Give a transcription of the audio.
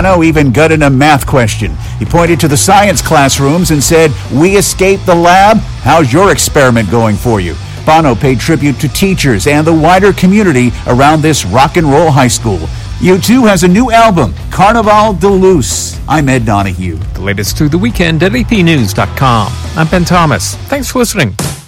Bono even got in a math question. He pointed to the science classrooms and said, "We escaped the lab. How's your experiment going for you?" Bono paid tribute to teachers and the wider community around this rock and roll high school. U2 has a new album, Carnaval de Luz. I'm Ed Donahue. The latest through the weekend at apnews.com. I'm Ben Thomas. Thanks for listening.